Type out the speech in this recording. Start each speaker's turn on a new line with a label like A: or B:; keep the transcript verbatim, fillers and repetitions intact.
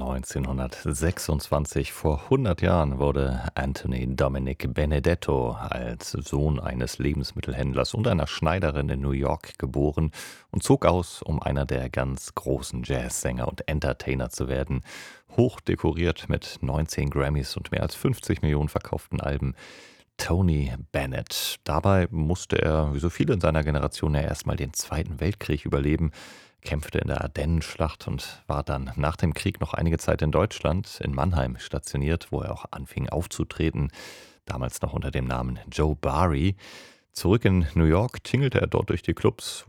A: neunzehnhundertsechsundzwanzig, vor hundert Jahren, wurde Anthony Dominic Benedetto als Sohn eines Lebensmittelhändlers und einer Schneiderin in New York geboren und zog aus, um einer der ganz großen Jazzsänger und Entertainer zu werden. Hoch dekoriert mit neunzehn Grammys und mehr als fünfzig Millionen verkauften Alben. Tony Bennett. Dabei musste er, wie so viele in seiner Generation, ja erstmal den Zweiten Weltkrieg überleben, kämpfte in der Ardennenschlacht und war dann nach dem Krieg noch einige Zeit in Deutschland, in Mannheim stationiert, wo er auch anfing aufzutreten, damals noch unter dem Namen Joe Barry. Zurück in New York tingelte er dort durch die Clubs,